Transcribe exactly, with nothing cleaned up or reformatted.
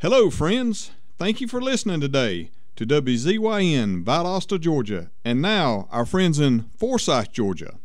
Hello, friends. Thank you for listening today to W Z Y N Valdosta, Georgia, and now our friends in Forsyth, Georgia.